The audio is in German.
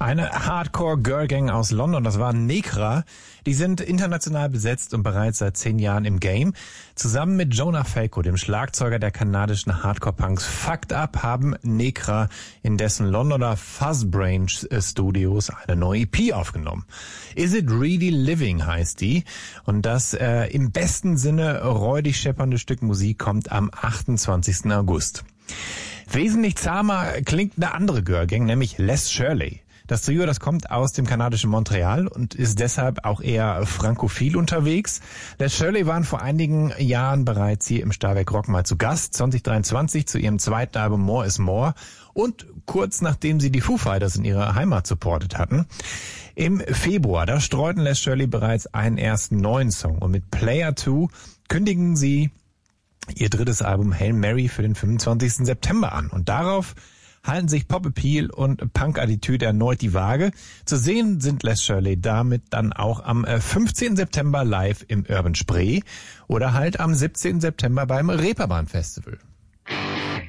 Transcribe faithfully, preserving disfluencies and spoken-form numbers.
Eine Hardcore-Girl-Gang aus London, das war Necra. Die sind international besetzt und bereits seit zehn Jahren im Game. Zusammen mit Jonah Falco, dem Schlagzeuger der kanadischen Hardcore-Punks Fucked Up, haben Necra in dessen Londoner Fuzzbrain Studios eine neue E P aufgenommen. Is It Really Living heißt die. Und das äh, im besten Sinne räudig scheppernde Stück Musik kommt am achtundzwanzigsten August. Wesentlich zahmer klingt eine andere Girl-Gang, nämlich Les Shirley. Das Trio, das kommt aus dem kanadischen Montreal und ist deshalb auch eher frankophil unterwegs. Les Shirley waren vor einigen Jahren bereits hier im Stahlwerk Rock mal zu Gast, zwanzig dreiundzwanzig zu ihrem zweiten Album More is More und kurz nachdem sie die Foo Fighters in ihrer Heimat supportet hatten. Im Februar, da streuten Les Shirley bereits einen ersten neuen Song und mit Player zwei kündigen sie ihr drittes Album Hail Mary für den fünfundzwanzigsten September an und darauf halten sich Pop-Appeal und Punk-Attitüde erneut die Waage. Zu sehen sind Les Shirley damit dann auch am fünfzehnten September live im Urban Spree oder halt am siebzehnten September beim Reeperbahn Festival.